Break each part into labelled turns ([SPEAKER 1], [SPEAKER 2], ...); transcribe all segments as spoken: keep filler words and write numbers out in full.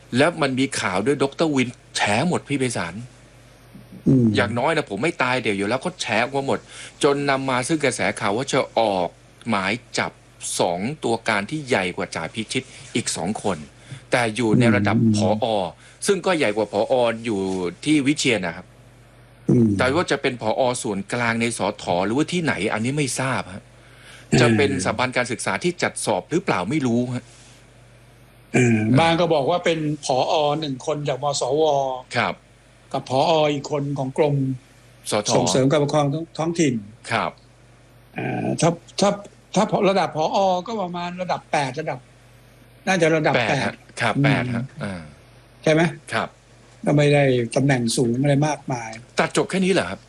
[SPEAKER 1] แล้วมันมีข่าวด้วยดร.วินแฉหมดพี่ไพศาลอย่างน้อยนะผมไม่ตายเดี๋ยวอยู่แล้วก็แฉออกมาหมดจนนำมาซึ่งกระแสข่าวว่าจะออกหมายจับสองตัวการที่ใหญ่กว่าจ่าพิชิตอีกสองคนแต่อยู่ในระดับผอ.ซึ่งก็ใหญ่กว่าผอ.อยู่ที่วิเชียรนะครับแต่ว่าจะเป็นผอ.ส่วนกลางในสทหรือว่าที่ไหนอันนี้ไม่ทราบฮะจะเป็นสถาบันการศึกษาที่จัดสอบหรือเปล่าไม่รู้ฮะ
[SPEAKER 2] บางก็บอกว่าเป็นผอ.หนึ่งคนจากมสว.
[SPEAKER 1] ครับ
[SPEAKER 2] กับผอ.อีกคนของกรมส่งเสริมการปกครองท้องถิ่น
[SPEAKER 1] ครับ
[SPEAKER 2] ถ้าถ้าถ้าระดับผอ.ก็ประมาณระดับแปดระดับน่าจะระดับแปด
[SPEAKER 1] ครับแปดฮะ
[SPEAKER 2] ใช่ไหม
[SPEAKER 1] ครับ
[SPEAKER 2] ก็ไม่ได้ตำแหน่งสูงอะไรมากมาย
[SPEAKER 1] ตัดจบแค่นี้เหรอครับ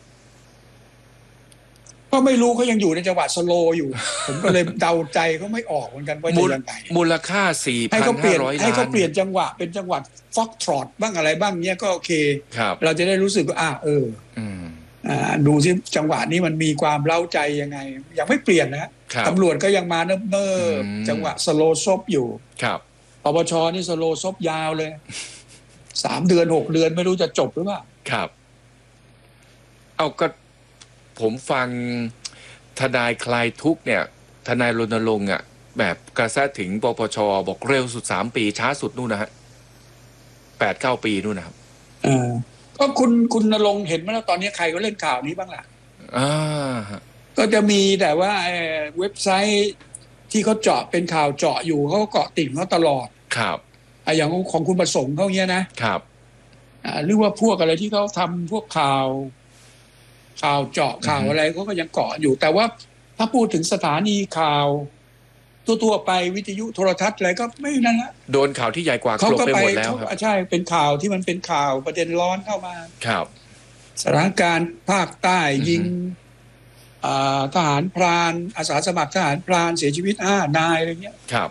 [SPEAKER 2] ก็ไม่รู้เขายังอยู่ในจังหวัดสโลอยู่ ผมก็เลยเดาใจเขาไม่ออกเหมือนกันว่าจะยังไง
[SPEAKER 1] มูลค่า สี่พันห้าร้อย ล้าน
[SPEAKER 2] ให้เขาเปลี่ยนจังหวะเป็นจังหวัดฟ็อกทรอตบ้างอะไรบ้างเนี้ยก็โอเคเราจะได้รู้สึกว่าอ่าเอออ่าดูซิจังหวะนี้มันมีความเล้าใจยังไงยังไม่เปลี่ยนนะตำรวจก็ยังมาเนิ่มๆจังหวะสโลซบอยู่
[SPEAKER 1] ครับ
[SPEAKER 2] ปปชนี่สโลซบยาวเลยสามเดือนหกเดือนไม่รู้จะจบหรือเปล่า
[SPEAKER 1] ครับเอาก็ผมฟังทนายคลายทุกเนี่ยทนายรณรงค์อ่ะแบบกระแสถึงปปชบอกเร็วสุดสามปีช้าสุดนู่นนะฮะแปดเก้าปีนู่นนะครับ
[SPEAKER 2] อ่าก็คุณคุณณรงค์เห็นไหมแล้วตอนนี้ใครก็เล่นข่าวนี้บ้างล่ะ
[SPEAKER 1] อ่า
[SPEAKER 2] ก็จะมีแต่ว่าเว็บไซต์ที่เขาเจาะเป็นข่าวเจาะอยู่เขาก็เกาะติ่งเขาตลอด
[SPEAKER 1] ครับ
[SPEAKER 2] อย่างของคุณประสงค์เขาเนี้ยนะครับอ่าหรือว่าพวกอะไรที่เขาทำพวกข่าวข่าวเจาะข่าวอะไรเขาก็ยังเกาะอยู่แต่ว่าถ้าพูดถึงสถานีข่าวทั่วๆไปวิทยุโทรทัศน์อะไรก็ไม่นั่นละ
[SPEAKER 1] โดนข่าวที่ใหญ่กว่าเขาก็ไปหมดแล้วครับ
[SPEAKER 2] ใช่เป็นข่าวที่มันเป็นข่าวประเด็นร้อนเข้ามา
[SPEAKER 1] ครับ
[SPEAKER 2] สถานการณ์ภาคใต้ยิงทหารพรานอาสาสมัครทหารพรานเสียชีวิตห้านายอะไรเงี้ย
[SPEAKER 1] ครับ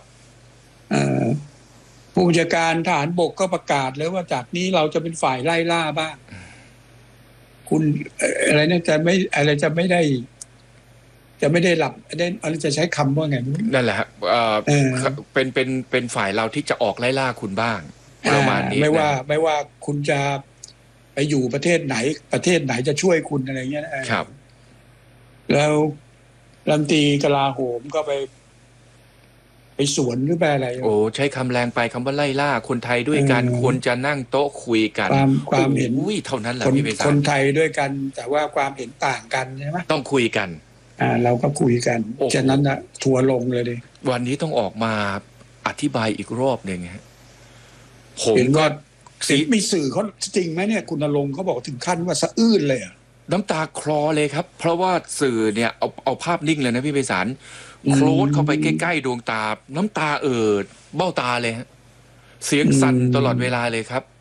[SPEAKER 2] ผู้บัญชาการทหารบกก็ประกาศเลยว่าจากนี้เราจะเป็นฝ่ายไล่ล่าบ้างคุณอะไรเนี่ยจะไม่อะไรจะไม่ได้จะไม่ได้หลับได้อะไรจะใช้คำว่าไง
[SPEAKER 1] นั่นแหละครับเป็นเป็นเป็นฝ่ายเราที่จะออกไล่ล่าคุณบ้างประมาณนี้
[SPEAKER 2] ไม่ว่าไม่ว่าคุณจะไปอยู่ประเทศไหนประเทศไหนจะช่วยคุณอะไรเงี้ย
[SPEAKER 1] ครับ
[SPEAKER 2] แล้วรัฐมนตรีกลาโหมก็ไปไปสวนหรือไปอะไร
[SPEAKER 1] โอ้ใช้คำแรงไปคำว่าไล่ล่าคนไทยด้วยกันควรจะนั่งโต๊ะคุยกัน
[SPEAKER 2] ความความเห็น
[SPEAKER 1] เท่านั้นแหละพี่เบส
[SPEAKER 2] คนไทยด้วยกันแต่ว่าความเห็นต่างกันใช่ไหม
[SPEAKER 1] ต้องคุยกัน
[SPEAKER 2] อ่าเราก็คุยกันฉะนั้นนะทัวลงเลยดิ
[SPEAKER 1] วันนี้ต้องออกมาอธิบายอีกรอบหนึ่งฮะ
[SPEAKER 2] ผมก็สิมีสื่อเขาจริงไหมเนี่ยคุณณรงค์เขาบอกถึงขั้นว่าสะอื้นเลยอ่ะ
[SPEAKER 1] น้ำตาคลอเลยครับเพราะว่าสื่อเนี่ยเอาเอาภาพนิ่งเลยนะพี่ไพศาลโคลดเข้าไปใกล้ๆดวงตาน้ำตาเอ่อเบ้าตาเลยฮะเสียงสั่นตลอดเวลาเลยครับ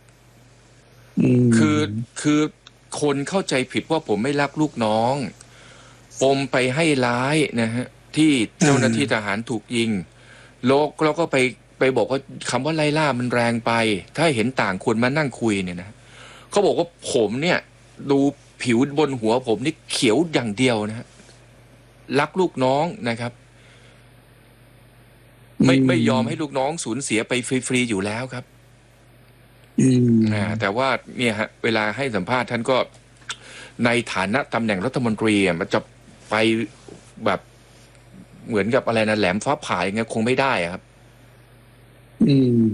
[SPEAKER 1] คือคือคนเข้าใจผิดว่าผมไม่รักลูกน้องปมไปให้ร้ายนะฮะที่เจ้าหน้าที่ทหารถูกยิงโลกแล้วก็ไปไปบอกว่าคำว่าไล่ล่ามันแรงไปถ้าเห็นต่างควรมานั่งคุยเนี่ยนะเขาบอกว่าผมเนี่ยดูผิวบนหัวผมนี่เขียวอย่างเดียวนะฮะรักลูกน้องนะครับไม่ไม่ยอมให้ลูกน้องสูญเสียไปฟรีๆอยู่แล้วครับอ่าแต่ว่าเนี่ยฮะเวลาให้สัมภาษณ์ท่านก็ในฐานะตำแหน่งรัฐมนตรีมันจะไปแบบเหมือนกับอะไรนะแหลมฟ้าผ่าอย่างเงี้ยคงไม่ได้ครับ
[SPEAKER 2] อืม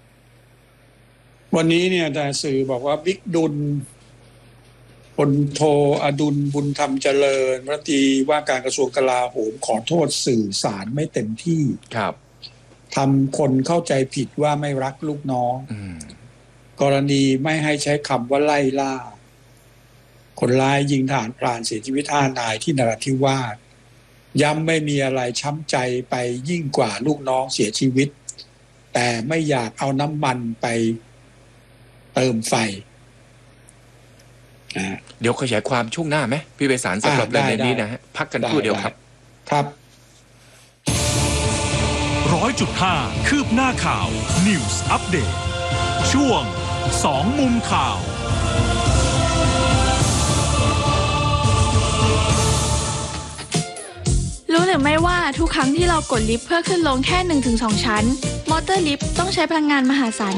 [SPEAKER 2] วันนี้เนี่ยแต่สื่อบอกว่าบิ๊กดุลพลโทอดุลบุญธรรมเจริญรัฐมนตรีว่าการกระทรวงกลาโหมขอโทษสื่อสารไม่เต็มที่
[SPEAKER 1] ครับ
[SPEAKER 2] ทำคนเข้าใจผิดว่าไม่รักลูกน้องกรณีไม่ให้ใช้คำว่าไล่ล่าคนร้ายยิงทหารพรานเสียชีวิตห้านายที่นราธิวาสย้ำไม่มีอะไรช้ำใจไปยิ่งกว่าลูกน้องเสียชีวิตแต่ไม่อยากเอาน้ำมันไปเติมไฟ
[SPEAKER 1] เดี๋ยวขยายความช่วงหน้าไหมพี่ไพศาลสำหรับเรื่องนี้นะฮะพักกันครู่เดียวครับ
[SPEAKER 2] ครับ
[SPEAKER 3] ร้อยจุดห้าคืบหน้าข่าว News Update ช่วงสองมุมข่าว
[SPEAKER 4] รู้หรือไม่ว่าทุกครั้งที่เรากดลิฟต์เพื่อขึ้นลงแค่ หนึ่งถึงสอง ชั้นมอเตอร์ลิฟต์ต้องใช้พลังงานมหาศาล